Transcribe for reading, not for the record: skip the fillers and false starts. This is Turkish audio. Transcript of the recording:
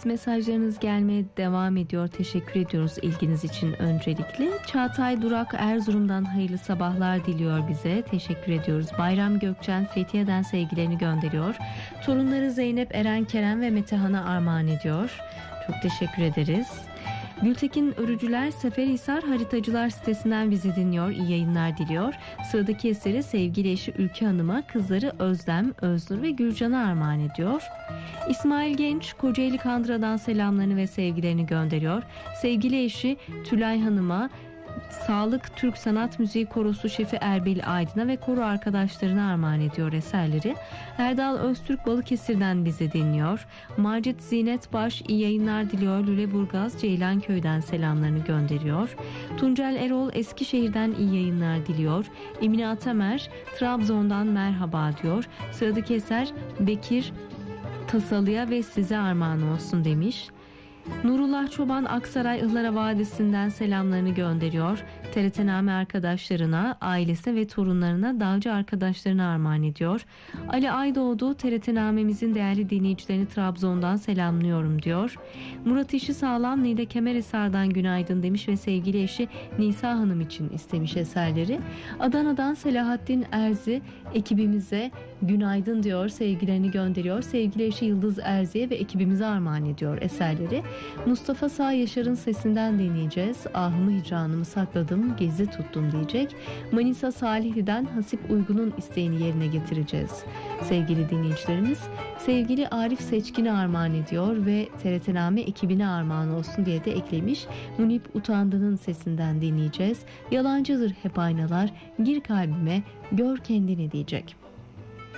dinleyicilerimiz mesajlarınız gelmeye devam ediyor. Teşekkür ediyoruz ilginiz için öncelikle. Çağatay Durak Erzurum'dan hayırlı sabahlar diliyor bize. Teşekkür ediyoruz. Bayram Gökçen Fethiye'den sevgilerini gönderiyor. Torunları Zeynep, Eren, Kerem ve Metehan'a armağan ediyor. Çok teşekkür ederiz. Gültekin Örücüler Seferihisar Haritacılar sitesinden bizi dinliyor. İyi yayınlar diliyor. Sıradaki eseri sevgili eşi Ülke Hanım'a, kızları Özlem, Öznur ve Gülcan'a armağan ediyor. İsmail Genç Kocaeli Kandıra'dan selamlarını ve sevgilerini gönderiyor. Sevgili eşi Tülay Hanım'a, Sağlık Türk Sanat Müziği Korosu şefi Erbil Aydın'a ve koro arkadaşlarına armağan ediyor eserleri. Erdal Öztürk Balıkesir'den bizi dinliyor. Macit Zinet Baş iyi yayınlar diliyor. Lüleburgaz Ceylanköy'den selamlarını gönderiyor. Tuncel Erol Eskişehir'den iyi yayınlar diliyor. Emine Atamer Trabzon'dan merhaba diyor. Sıradaki eser Bekir Tasalı'ya ve size armağan olsun demiş. Nurullah Çoban Aksaray Ihlara Vadisi'nden selamlarını gönderiyor. TRT-Name arkadaşlarına, ailesine ve torunlarına, dağcı arkadaşlarına armağan ediyor. Ali Aydoğdu TRT-Name'mizin değerli dinleyicilerini Trabzon'dan selamlıyorum diyor. Murat İşi Sağlam Nide Kemerhisar'dan günaydın demiş ve sevgili eşi Nisa Hanım için istemiş eserleri. Adana'dan Selahattin Erzi ekibimize günaydın diyor, sevgilerini gönderiyor. Sevgili eşi Yıldız Erzi'ye ve ekibimize armağan ediyor eserleri. Mustafa Sağ Yaşar'ın sesinden dinleyeceğiz. Ahımı hicranımı sakladım, gezi tuttum diyecek. Manisa Salihli'den Hasip Uygun'un isteğini yerine getireceğiz. Sevgili dinleyicilerimiz, sevgili Arif Seçkin'e armağan ediyor ve TRT-Name ekibine armağan olsun diye de eklemiş. Munip Utandı'nın sesinden dinleyeceğiz. Yalancıdır hep aynalar, gir kalbime, gör kendini diyecek.